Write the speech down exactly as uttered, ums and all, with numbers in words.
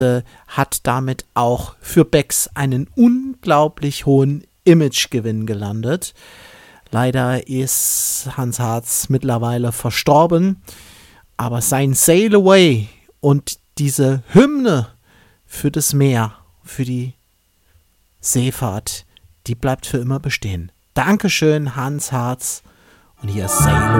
äh, hat damit auch für Becks einen unglaublich hohen Imagegewinn gelandet. Leider ist Hans Hartz mittlerweile verstorben, aber sein Sail Away und diese Hymne für das Meer, für die Seefahrt, die bleibt für immer bestehen. Dankeschön, Hans Hartz, und hier ist Sail Away.